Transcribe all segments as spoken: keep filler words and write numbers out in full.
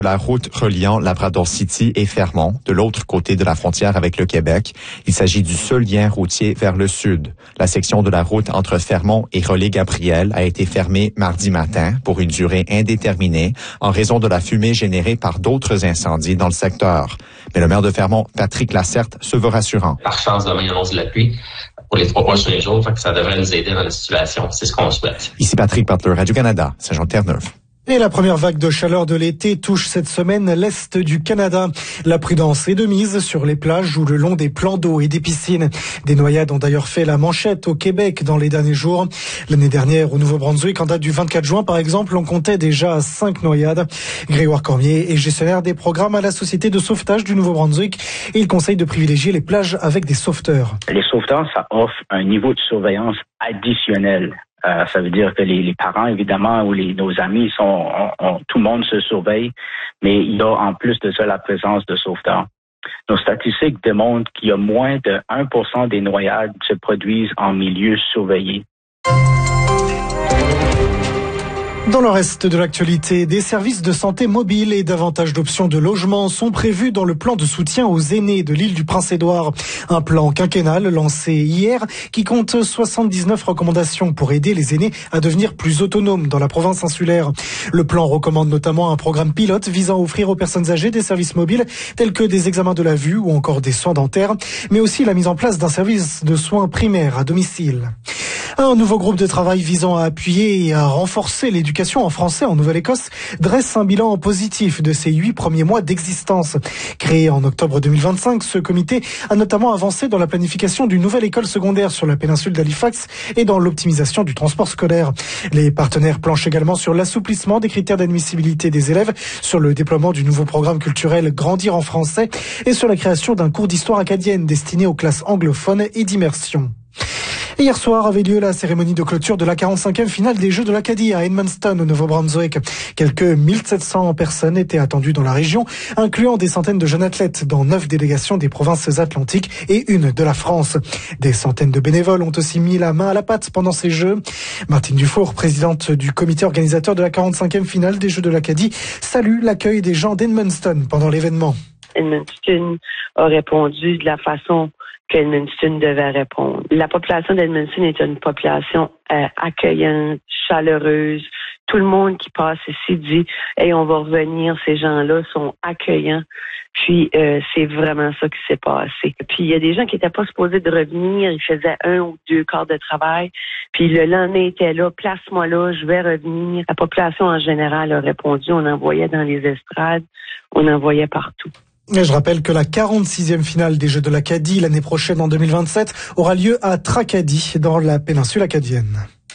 La route reliant Labrador City et Fermont, de l'autre côté de la frontière avec le Québec. Il s'agit du seul lien routier vers le sud. La section de la route entre Fermont et Relais-Gabriel a été fermée mardi matin pour une durée indéterminée en raison de la fumée générée par d'autres incendies dans le secteur. Mais le maire de Fermont, Patrick Lacerte, se veut rassurant. Par chance, demain, il annonce de la pluie pour les trois prochains jours, fait que ça devrait nous aider dans la situation. C'est ce qu'on souhaite. Ici Patrick Butler, Radio-Canada, Saint-Jean-Terre-Neuve. Et la première vague de chaleur de l'été touche cette semaine l'Est du Canada. La prudence est de mise sur les plages ou le long des plans d'eau et des piscines. Des noyades ont d'ailleurs fait la manchette au Québec dans les derniers jours. L'année dernière, au Nouveau-Brunswick, en date du vingt-quatre juin, par exemple, on comptait déjà cinq noyades. Grégoire Cormier est gestionnaire des programmes à la Société de sauvetage du Nouveau-Brunswick et il conseille de privilégier les plages avec des sauveteurs. Les sauveteurs, ça offre un niveau de surveillance additionnel. Euh, ça veut dire que les, les parents, évidemment, ou les, nos amis, sont, on, on, tout le monde se surveille, mais il y a en plus de ça la présence de sauveteurs. Nos statistiques démontrent qu'il y a moins de un pour cent des noyades qui se produisent en milieu surveillé. Dans le reste de l'actualité, des services de santé mobiles et davantage d'options de logement sont prévus dans le plan de soutien aux aînés de l'île du Prince-Édouard. Un plan quinquennal lancé hier qui compte soixante-dix-neuf recommandations pour aider les aînés à devenir plus autonomes dans la province insulaire. Le plan recommande notamment un programme pilote visant à offrir aux personnes âgées des services mobiles tels que des examens de la vue ou encore des soins dentaires, mais aussi la mise en place d'un service de soins primaires à domicile. Un nouveau groupe de travail visant à appuyer et à renforcer l'éducation en français en Nouvelle-Écosse dresse un bilan positif de ses huit premiers mois d'existence. Créé en octobre deux mille vingt-cinq, ce comité a notamment avancé dans la planification d'une nouvelle école secondaire sur la péninsule d'Halifax et dans l'optimisation du transport scolaire. Les partenaires planchent également sur l'assouplissement des critères d'admissibilité des élèves, sur le déploiement du nouveau programme culturel Grandir en français et sur la création d'un cours d'histoire acadienne destiné aux classes anglophones et d'immersion. Hier soir avait lieu la cérémonie de clôture de la quarante-cinquième finale des Jeux de l'Acadie à Edmundston, au Nouveau-Brunswick. Quelques mille sept cents personnes étaient attendues dans la région, incluant des centaines de jeunes athlètes dans neuf délégations des provinces atlantiques et une de la France. Des centaines de bénévoles ont aussi mis la main à la pâte pendant ces Jeux. Martine Dufour, présidente du comité organisateur de la quarante-cinquième finale des Jeux de l'Acadie, salue l'accueil des gens d'Edmundston pendant l'événement. Edmundston a répondu de la façon qu'Edmundston devait répondre. La population d'Edmundston est une population euh, accueillante, chaleureuse. Tout le monde qui passe ici dit « Hey, on va revenir, ces gens-là sont accueillants ». Puis, euh, c'est vraiment ça qui s'est passé. Puis, il y a des gens qui n'étaient pas supposés de revenir. Ils faisaient un ou deux quarts de travail. Puis, le lendemain était là, place-moi là, je vais revenir. La population en général a répondu. On envoyait dans les estrades, on envoyait partout. Et je rappelle que la quarante-sixième finale des Jeux de l'Acadie l'année prochaine en deux mille vingt-sept aura lieu à Tracadie dans la péninsule acadienne.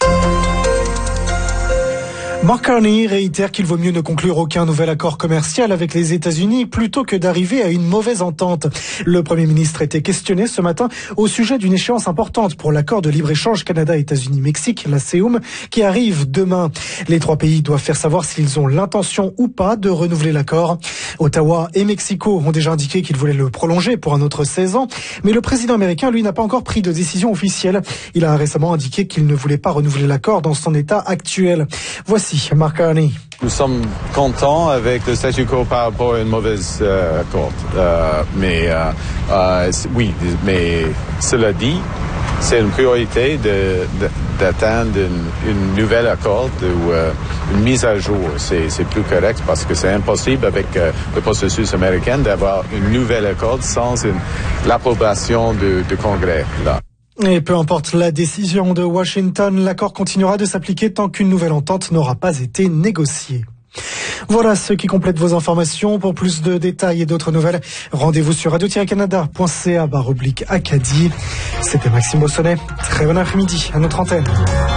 Mark Carney réitère qu'il vaut mieux ne conclure aucun nouvel accord commercial avec les États-Unis plutôt que d'arriver à une mauvaise entente. Le Premier ministre était questionné ce matin au sujet d'une échéance importante pour l'accord de libre-échange Canada-États-Unis-Mexique, la C E U M, qui arrive demain. Les trois pays doivent faire savoir s'ils ont l'intention ou pas de renouveler l'accord. Ottawa et Mexico ont déjà indiqué qu'ils voulaient le prolonger pour un autre seize ans, mais le président américain, lui, n'a pas encore pris de décision officielle. Il a récemment indiqué qu'il ne voulait pas renouveler l'accord dans son état actuel. Voici Mark Carney. Nous sommes contents avec le statu quo par rapport à une mauvaise euh, accord. Euh, mais euh, euh, oui, mais cela dit, c'est une priorité de, de, d'atteindre une, une nouvelle accord ou euh, une mise à jour. C'est, c'est plus correct parce que c'est impossible avec euh, le processus américain d'avoir une nouvelle accord sans une, l'approbation du, du Congrès. Là. Et peu importe la décision de Washington, l'accord continuera de s'appliquer tant qu'une nouvelle entente n'aura pas été négociée. Voilà ce qui complète vos informations. Pour plus de détails et d'autres nouvelles, rendez-vous sur radio tiret canada point c a barre oblique Acadie. C'était Maxime Bossonnet. Très bon après-midi à notre antenne.